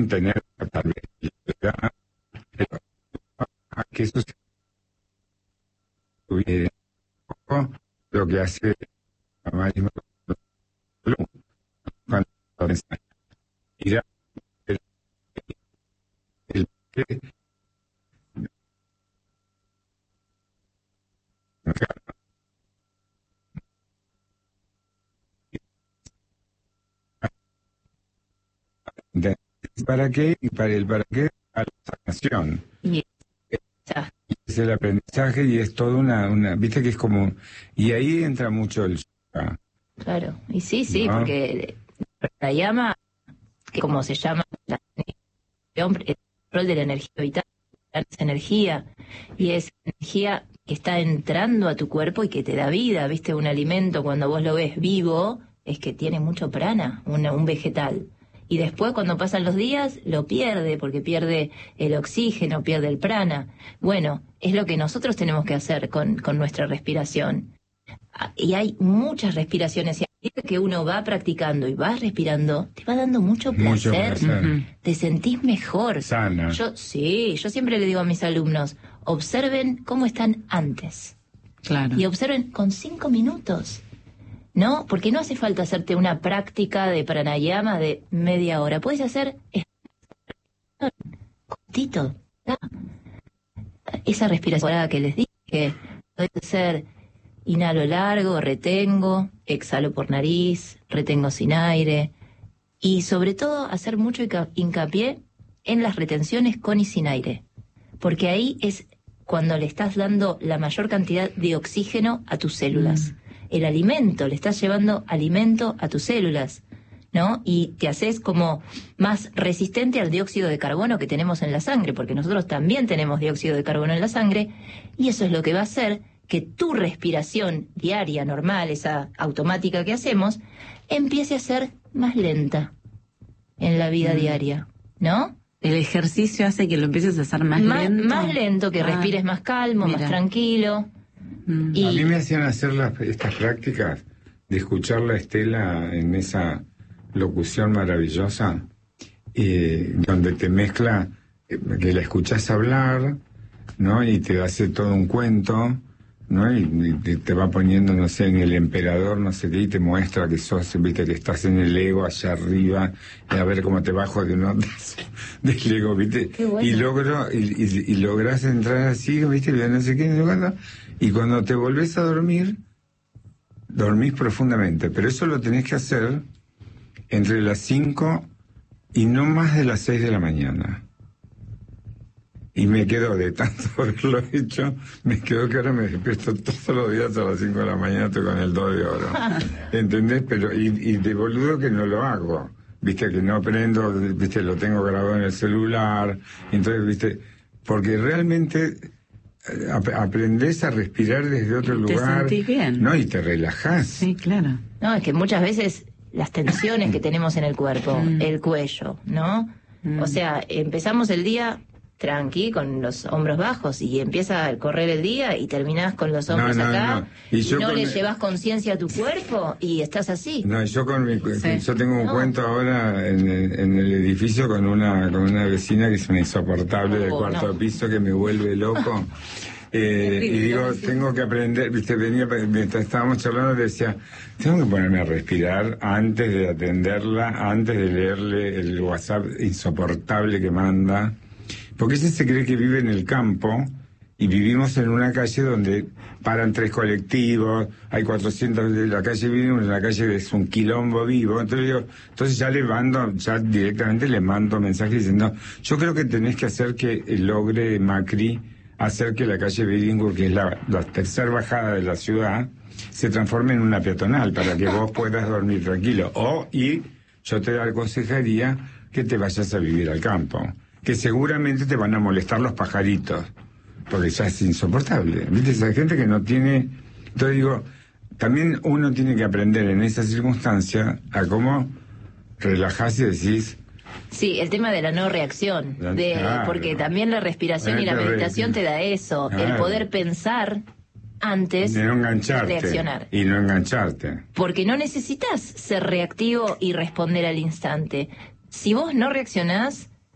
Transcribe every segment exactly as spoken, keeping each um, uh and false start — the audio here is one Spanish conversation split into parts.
mantener tal vez que eso se lo que hace cuando mira el, el, el ¿para qué? Y para el para qué a la sanación. Y es el aprendizaje y es toda una, una, viste que es como, y ahí entra mucho el yoga. Claro, y sí, sí, ¿No? porque la llama, que como se llama, la, el control de la energía vital, es energía, y es energía que está entrando a tu cuerpo y que te da vida, viste, un alimento cuando vos lo ves vivo, es que tiene mucho prana, una, un vegetal. Y después cuando pasan los días lo pierde, porque pierde el oxígeno, pierde el prana. Bueno, es lo que nosotros tenemos que hacer con, con nuestra respiración. Y hay muchas respiraciones, y a medida que uno va practicando y va respirando, te va dando mucho Mucho placer, placer. uh-huh. Te sentís mejor. Sana. Yo, sí, yo siempre le digo a mis alumnos, observen cómo están antes. Claro. Y observen con cinco minutos. ¿No? Porque no hace falta hacerte una práctica de pranayama de media hora. Puedes hacer cortito. ¿No? Esa respiración que les dije, puede ser inhalo largo, retengo, exhalo por nariz, retengo sin aire. Y sobre todo hacer mucho hincapié en las retenciones con y sin aire. Porque ahí es cuando le estás dando la mayor cantidad de oxígeno a tus células. Mm. El alimento, le estás llevando alimento a tus células, ¿no? Y te haces como más resistente al dióxido de carbono que tenemos en la sangre, porque nosotros también tenemos dióxido de carbono en la sangre, y eso es lo que va a hacer que tu respiración diaria, normal, esa automática que hacemos, empiece a ser más lenta en la vida mm. diaria, ¿no? El ejercicio hace que lo empieces a hacer más, más lento. Más lento, que ah, respires más calmo, mira. Más tranquilo. Y... A mí me hacían hacer las, estas prácticas de escuchar a Estela en esa locución maravillosa, eh, donde te mezcla, eh, que la escuchás hablar, ¿no? Y te hace todo un cuento, ¿no? Y, y te, te va poniendo, no sé, en el emperador, no sé qué, y te muestra que sos, viste, que estás en el ego allá arriba, y a ver cómo te bajo de uno del ego, viste. Bueno. Y logro, y, y, y lográs entrar así, viste, no sé qué, no sé qué. Y cuando te volvés a dormir, dormís profundamente. Pero eso lo tenés que hacer entre las cinco y no más de las seis de la mañana. Y me quedo, de tanto haberlo hecho, me quedo que ahora me despierto todos los días a las cinco de la mañana, estoy con el do de oro. ¿Entendés? Pero, y, y de boludo que no lo hago. Viste, que no prendo, viste, lo tengo grabado en el celular. Entonces, viste, porque realmente... aprendés a respirar desde otro te lugar. Te sentís bien. No, y te relajás. Sí, claro. No, es que muchas veces las tensiones que tenemos en el cuerpo, mm. el cuello, ¿no? Mm. O sea, empezamos el día tranqui, con los hombros bajos, y empieza a correr el día y terminás con los hombros no, no, acá, no. y, y no con... le llevas conciencia a tu cuerpo y estás así. No, yo con mi, sí. yo tengo un no. cuento ahora en el, en el edificio con una con una vecina que es una insoportable oh, del cuarto no. piso que me vuelve loco. Eh, y digo, tengo que aprender, viste, venía, mientras estábamos charlando, decía, tengo que ponerme a respirar antes de atenderla, antes de leerle el WhatsApp insoportable que manda, porque ese se cree que vive en el campo, y vivimos en una calle donde paran tres colectivos, hay cuatrocientos de la calle, vivimos en la calle, es un quilombo vivo, entonces digo, entonces ya le mando, ya directamente le mando mensajes diciendo, yo creo que tenés que hacer que logre Macri hacer que la calle Billingur, que es la, la tercera bajada de la ciudad, se transforme en una peatonal para que vos puedas dormir tranquilo. O, y yo te aconsejaría que te vayas a vivir al campo, que seguramente te van a molestar los pajaritos, porque ya es insoportable. ¿Viste? Esa gente que no tiene... Entonces digo, también uno tiene que aprender en esa circunstancia a cómo relajarse y decís... Sí, el tema de la no reacción, de, claro. porque también la respiración y la meditación te da eso, claro. el poder pensar antes de no engancharte, de reaccionar. Y no engancharte. Porque no necesitas ser reactivo y responder al instante. Si vos no reaccionás,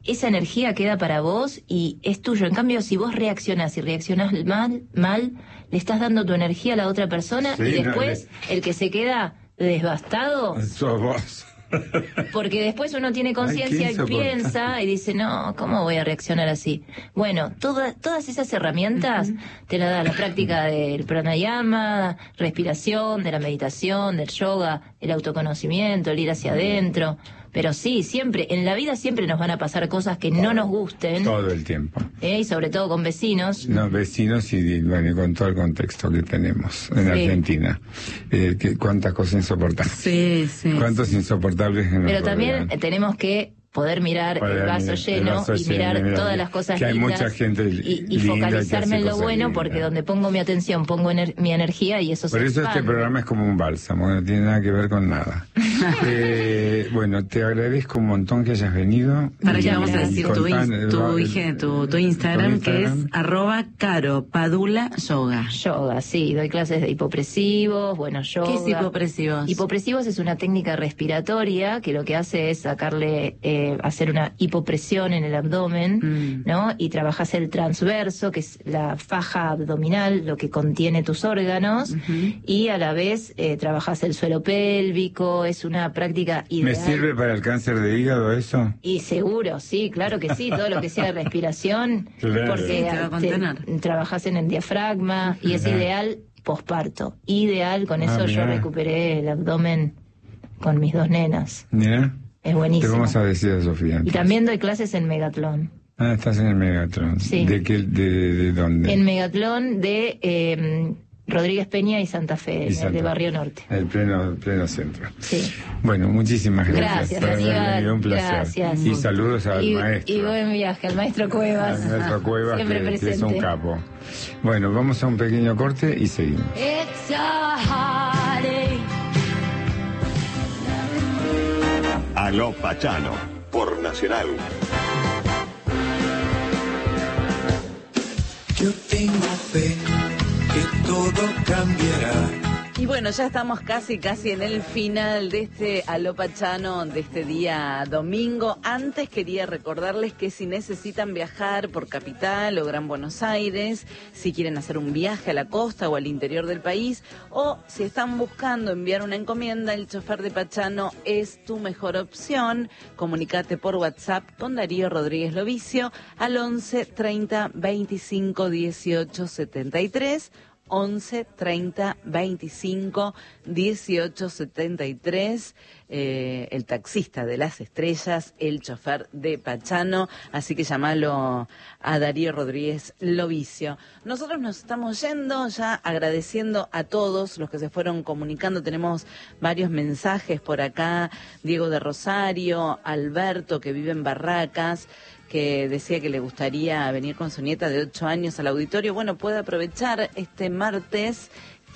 esa energía queda para vos y es tuyo. En cambio, si vos reaccionás y reaccionás mal, mal, le estás dando tu energía a la otra persona, sí, y después no, le... el que se queda devastado sos vos. Porque después uno tiene conciencia y piensa y dice, no, ¿cómo voy a reaccionar así? Bueno, toda, todas esas herramientas uh-huh. te las da la práctica del pranayama, respiración, de la meditación, del yoga, el autoconocimiento, el ir hacia adentro. Pero sí, siempre, en la vida siempre nos van a pasar cosas que no nos gusten. Todo el tiempo. ¿eh? Y sobre todo con vecinos. No, vecinos y, bueno, y con todo el contexto que tenemos en sí. Argentina. Eh, que, cuántas cosas insoportables. Sí, sí. Cuántos sí. insoportables que nos Pero también rodean. tenemos que poder mirar poder el, vaso lleno, el vaso y mirar lleno, todas las cosas que lindas. Hay mucha gente y, y focalizarme en lo bueno, lindas. Porque donde pongo mi atención, pongo ener, mi energía y eso se Por eso expande. Este programa es como un bálsamo, no tiene nada que ver con nada. eh, bueno, te agradezco un montón que hayas venido. Para que vamos a decir tu, in, tu, tu, tu, tu Instagram, Instagram, que es arroba caro padula yoga. Yoga, sí, doy clases de hipopresivos, bueno, yoga. ¿Qué es hipopresivos? Hipopresivos es una técnica respiratoria que lo que hace es sacarle... Eh, hacer una hipopresión en el abdomen, mm. ¿no? Y trabajas el transverso, que es la faja abdominal, lo que contiene tus órganos, uh-huh. y a la vez eh, trabajas el suelo pélvico, es una práctica ideal. ¿Me sirve para el cáncer de hígado eso? Y seguro, sí, claro que sí, todo lo que sea respiración, claro. porque sí, te, trabajas en el diafragma, y es ideal posparto, ideal, con eso ah, yo recuperé el abdomen con mis dos nenas. Mira. Es buenísimo. Te vamos a decir a Sofía. Entonces. Y también doy clases en Megatlón. Ah, estás en el Megatlón. Sí. ¿De qué, de, de dónde? En Megatlón de eh, Rodríguez Peña y Santa Fe, y Santa, de Barrio Norte. El pleno, pleno centro. Sí. Bueno, muchísimas gracias. Gracias, Aníbal. Un placer. Gracias. Y saludos al y, maestro. Y buen viaje al maestro Cuevas. Al maestro Cuevas, Siempre que, presente. que es un capo. Bueno, vamos a un pequeño corte y seguimos. It's a heartache. Aló Pachano, por Nacional. Yo tengo fe que todo cambiará. Y bueno, ya estamos casi, casi en el final de este Aló Pachano, de este día domingo. Antes quería recordarles que si necesitan viajar por Capital o Gran Buenos Aires, si quieren hacer un viaje a la costa o al interior del país, o si están buscando enviar una encomienda, el chofer de Pachano es tu mejor opción. Comunicate por WhatsApp con Darío Rodríguez Lovicio al once treinta veinticinco dieciocho setenta y tres. once treinta veinticinco dieciocho setenta y tres, eh, el taxista de las estrellas, el chofer de Pachano, así que llamalo a Darío Rodríguez Lovicio. Nosotros nos estamos yendo ya, agradeciendo a todos los que se fueron comunicando. Tenemos varios mensajes por acá: Diego de Rosario, Alberto, que vive en Barracas, que decía que le gustaría venir con su nieta de ocho años al auditorio. Bueno, puede aprovechar este martes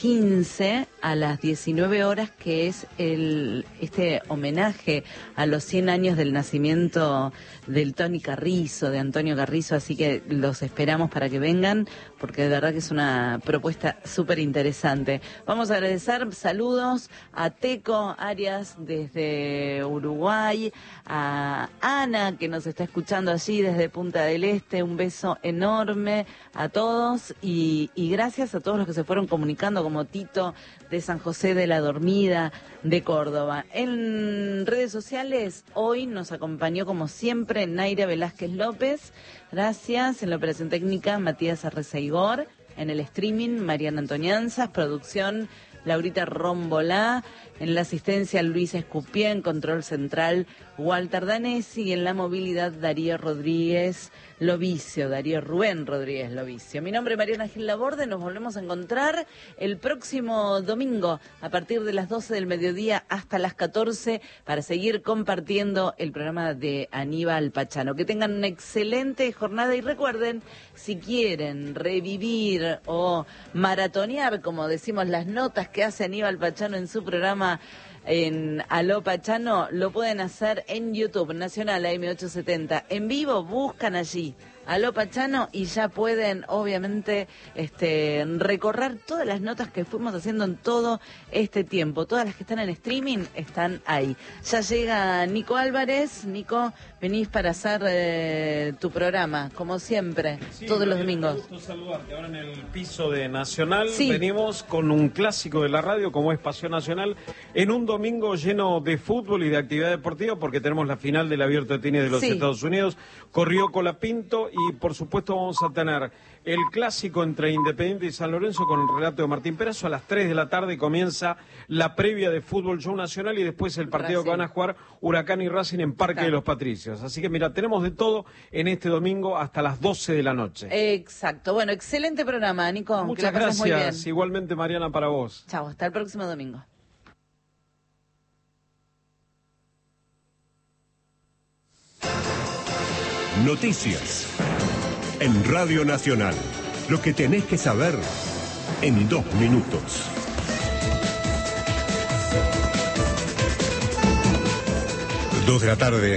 quince a las diecinueve horas, que es el este homenaje a los cien años del nacimiento del Tony Carrizo, de Antonio Carrizo, así que los esperamos para que vengan, porque de verdad que es una propuesta súper interesante. Vamos a agradecer saludos a Teco Arias desde Uruguay, a Ana, que nos está escuchando allí desde Punta del Este, un beso enorme a todos, y, y gracias a todos los que se fueron comunicando, como Tito de San José de la Dormida, de Córdoba. En redes sociales, hoy nos acompañó como siempre Naira Velázquez López, gracias. En la operación técnica, Matías Arreceigor. En el streaming, Mariana Antonianzas. Producción, Laurita Rombolá. En la asistencia, Luis Escupié. En control central, Walter Danesi. Y en la movilidad, Darío Rodríguez Lovicio, Darío Rubén Rodríguez Lovicio. Mi nombre es Mariana Gil Laborde. Nos volvemos a encontrar el próximo domingo a partir de las doce del mediodía hasta las catorce para seguir compartiendo el programa de Aníbal Pachano. Que tengan una excelente jornada y recuerden, si quieren revivir o maratonear, como decimos, las notas que hace Aníbal Pachano en su programa en Aló Pachano, lo pueden hacer en YouTube, Nacional A M ochocientos setenta. En vivo, buscan allí Aló Pachano y ya pueden obviamente este, recorrer todas las notas que fuimos haciendo en todo este tiempo. Todas las que están en streaming están ahí. Ya llega Nico Álvarez. Nico, venís para hacer eh, tu programa, como siempre, sí, todos los domingos. Me gusta saludarte. Ahora en el piso de Nacional sí. Venimos con un clásico de la radio como es Pasión Nacional, en un domingo lleno de fútbol y de actividad deportiva porque tenemos la final del Abierto de Tenis de los sí. Estados Unidos. Corrió Colapinto y por supuesto vamos a tener el clásico entre Independiente y San Lorenzo con el relato de Martín Perazo. A las tres de la tarde comienza la previa de Fútbol Show Nacional y después el partido Racing. Que van a jugar Huracán y Racing en Parque claro. de los Patricios. Así que mira, tenemos de todo en este domingo hasta las doce de la noche. Exacto. Bueno, excelente programa, Nico. Muchas gracias. Muy bien. Igualmente, Mariana, para vos. Chao, hasta el próximo domingo. Noticias en Radio Nacional. Lo que tenés que saber en dos minutos. Dos de la tarde.